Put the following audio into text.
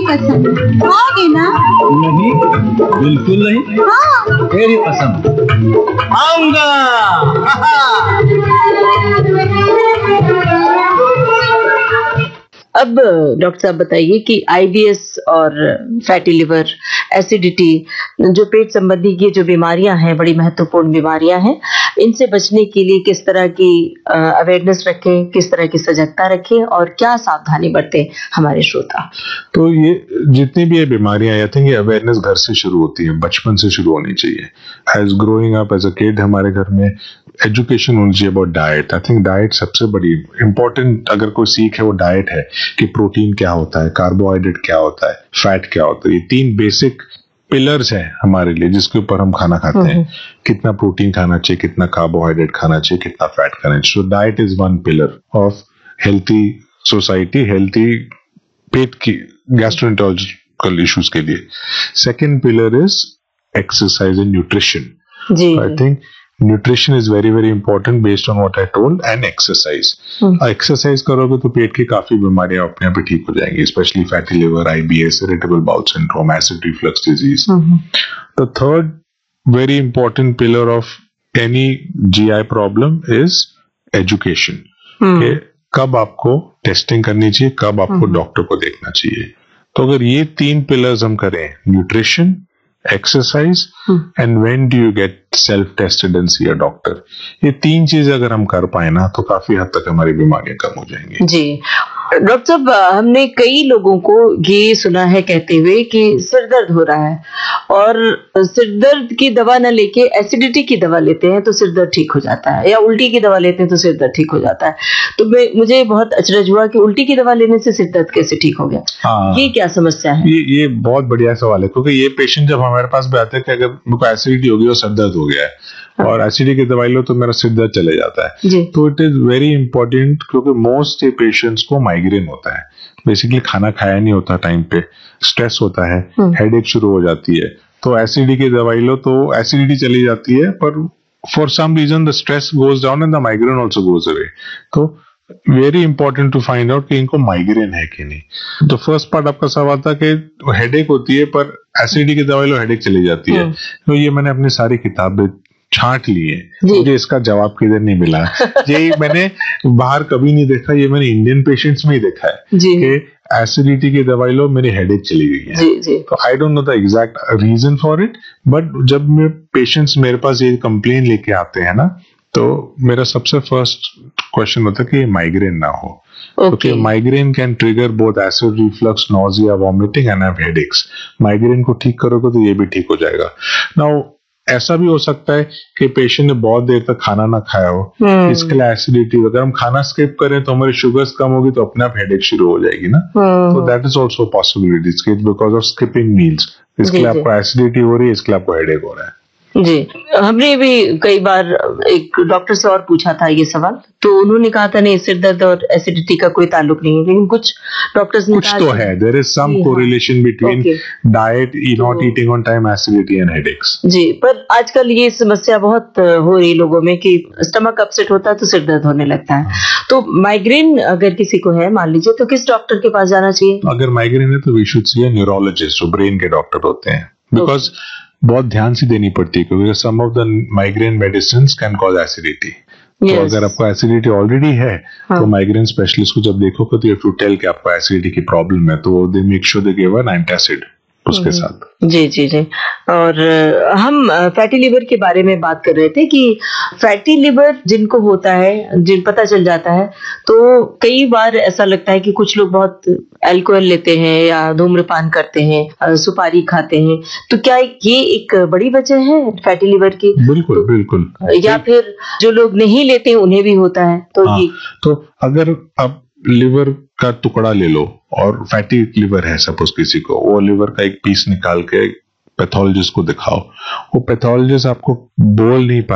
कसम, खाओगे ना? नहीं, बिल्कुल नहीं। हाँ। मेरी कसम, आऊंगा। अब डॉक्टर साहब बताइए कि आईबीएस और फैटी लिवर, एसिडिटी, जो पेट संबंधी की जो बीमारियां हैं, बड़ी महत्वपूर्ण बीमारियां हैं, इनसे बचने के लिए किस तरह की अवेयरनेस रखें, किस तरह की सजगता रखें और क्या सावधानी बरतें हमारे श्रोता? तो ये जितनी भी ये बीमारियां, आई थिंक ये अवेयरनेस घर से शुरू होती है, बचपन से शुरू होनी चाहिए। As growing up as a kid हमारे घर में एजुकेशन होनी चाहिए about diet. I think diet सबसे बड़ी इंपॉर्टेंट अगर कोई सीख है वो डाइट है, कि प्रोटीन क्या होता है, कार्बोहाइड्रेट क्या होता है, फैट क्या होता है। ये 3 बेसिक पिलर्स हैं हमारे लिए जिसके ऊपर हम खाना खाते हैं। कितना प्रोटीन खाना चाहिए, कितना कार्बोहाइड्रेट खाना चाहिए, कितना फैट खाना चाहिए। So diet is one pillar of healthy society, healthy पेट की गैस्ट्रोएंटेरोलॉजिकल इश्यूज के लिए। Second pillar is exercise and nutrition. I think nutrition is very very important based on what I told, and exercise. Exercise करोगे तो पेट की काफी बीमारियां अपने आप ही ठीक हो जाएंगी, specially fatty liver, IBS, irritable bowel syndrome, acid reflux disease. The third very important pillar of any GI problem is education. कब आपको टेस्टिंग करनी चाहिए, कब आपको डॉक्टर को देखना चाहिए। तो अगर ये 3 पिलर्स हम करें, nutrition, exercise and when do you get self tested and C a doctor, ये 3 चीजें अगर हम कर पाए ना तो काफी हद तक हमारी बीमारियां कम हो जाएंगी। जी डॉक्टर साहब, हमने कई लोगों को ये सुना है कहते हुए कि सिर दर्द हो रहा है और सिर दर्द की दवा न लेके एसिडिटी की दवा लेते हैं तो सिर दर्द ठीक हो जाता है, या उल्टी की दवा लेते हैं तो सिर दर्द ठीक हो जाता है। तो मुझे बहुत अचरज हुआ कि उल्टी की दवा लेने से सिर दर्द कैसे ठीक हो गया? ये क्या समस्या है? ये बहुत बढ़िया सवाल है, क्योंकि ये पेशेंट जब हमारे पास भी आते हैं कि अगर मेरे को एसिडिटी हो गई और सिर दर्द हो गया है और एसिडिटी की दवाई लो तो मेरा सिर दर्द चले जाता है। तो इट इज वेरी इंपॉर्टेंट, क्योंकि मोस्ट पेशेंट्स को माइग्रेन होता है। बेसिकली खाना खाया नहीं होता टाइम पे, स्ट्रेस होता है, हेडेक शुरू हो जाती है। तो एसिडिटी की दवाई लो तो एसिडिटी चली जाती है, पर for some reason the stress goes down and the migraine also goes away. तो very important to find out कि इनको माइग्रेन है कि नहीं। तो फर्स्ट पार्ट आपका सवाल था कि हेडेक होती है पर एसिडिटी की दवाई लो हेडेक चली जाती है। तो ये मैंने अपनी सारी किताबें छांट लिए, मुझे इसका जवाब किधर नहीं मिला। ये मैंने बाहर कभी नहीं देखा, ये मैंने इंडियन पेशेंट्स में ही देखा है कि एसिडिटी की दवाई लो मेरी हेडेक चली गई है। तो I don't know the exact reason for it, but जब मेरे पेशेंट्स मेरे पास ये कंप्लेन लेके आते हैं ना, तो मेरा सबसे फर्स्ट क्वेश्चन होता है कि माइग्रेन ना हो। क्योंकि migraine can trigger both acid reflux, nausea, vomiting and have headaches. Migraine को ठीक करोगे तो ये भी ठीक हो जाएगा। नाउ ऐसा भी हो सकता है कि पेशेंट ने बहुत देर तक खाना ना खाया हो, इसके लिए एसिडिटी, अगर हम खाना स्किप करें तो हमारी शुगर्स कम होगी तो अपने आप हेडेक शुरू हो जाएगी ना। तो that is also possibility because of skipping meals. इसके लिए आपको एसिडिटी हो रही है, इसके लिए आपको हेडेक हो रहा है। जी, हमने भी कई बार एक डॉक्टर से और पूछा था ये सवाल, तो उन्होंने कहा था नहीं, सिर दर्द और एसिडिटी का कोई ताल्लुक नहीं है, लेकिन कुछ डॉक्टर्स ने कुछ तो है, there is some correlation between diet, not eating on time, acidity and headaches. जी, पर आजकल ये समस्या बहुत हो रही लोगों में कि स्टमक अपसेट होता है तो सिर दर्द होने लगता है। तो माइग्रेन अगर किसी को है मान लीजिए, तो किस डॉक्टर के पास जाना चाहिए? अगर माइग्रेन है तो we should see a neurologist, जो ब्रेन के डॉक्टर होते हैं, बिकॉज बहुत ध्यान से देनी पड़ती है, क्योंकि सम of the migraine medicines can cause acidity. तो अगर आपको एसिडिटी ऑलरेडी है तो माइग्रेन स्पेशलिस्ट को जब देखोगे तो यू हैव टू टेल कि आपको एसिडिटी की प्रॉब्लम है, तो they make sure they give an antacid उसके साथ। जी जी जी। और हम फैटी लिवर के बारे में बात कर रहे थे कि फैटी लिवर जिनको होता है, जिन पता चल जाता है, तो कई बार ऐसा लगता है कि कुछ लोग बहुत अल्कोहल लेते हैं या धूम्रपान करते हैं, सुपारी खाते हैं, तो क्या ये एक बड़ी वजह है फैटी लिवर की? बिल्कुल बिल्कुल। या फिर जो लोग नहीं लेते उन्हें भी होता है? तो अगर आप लिवर का टुकड़ा ले लो और फैटी लिवर है सपोज किसी को, वो लिवर का एक पीस निकाल के पैथोलॉजिस्ट को दिखाओ, वो पैथोलॉजिस्ट आपको बोल नहीं